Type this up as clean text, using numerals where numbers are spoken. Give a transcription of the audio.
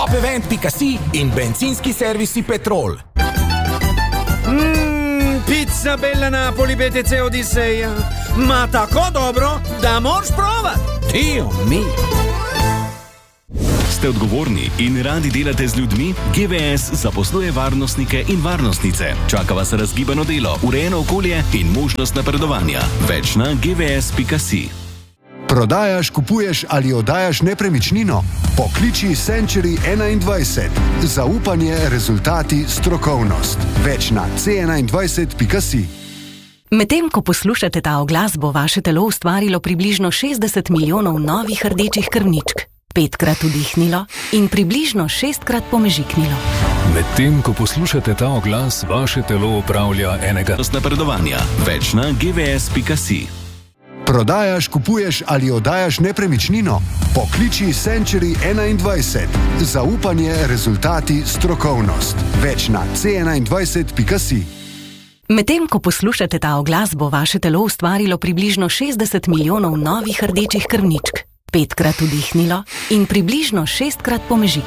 shopevent.si in bencinski servisi Petrol. Pizza Bella Napoli BTC Odisseja. Ma tako dobro, da moraš provat. Dio mio. Ste odgovorni in radi delate z ljudmi? GVS zaposluje varnostnike in varnostnice. Čaka vas razgibano delo, urejeno okolje in možnost napredovanja. Več na gvs.si. Prodajaš, kupuješ ali oddajaš nepremičnino? Pokliči Century 21. Zaupanje, rezultati, strokovnost. Več na c21.si. Medtem ko poslušate ta oglas, bo vaše telo ustvarilo približno 60 milijonov novih rdečih krvničk, 5-krat vdihnilo in približno 6-krat pomežiknilo. Medtem ko poslušate ta oglas, vaše telo upravlja enega napredovanja. Več na gvs.si. Prodajaš, kupuješ ali oddajaš nepremičnino? Pokliči Century 21. Zaupanje, rezultati, strokovnost. Več na c21.si. Medtem ko poslušate ta oglas, bo vaše telo ustvarilo približno 60 milijonov novih rdečih krvničk, 5-krat vdihnilo in približno 6-krat pomežiknilo.